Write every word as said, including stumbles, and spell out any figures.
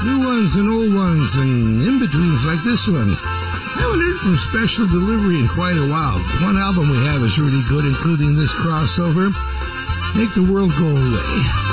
new ones and old ones and in-betweens like this one. Haven't heard from Special Delivery in quite a while. One album we have is really good, including this crossover, Make the World Go Away.